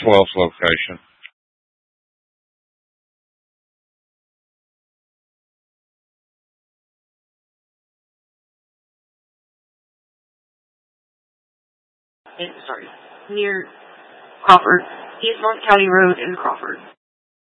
12th location. Sorry, near Crawford, East North County Road in Crawford.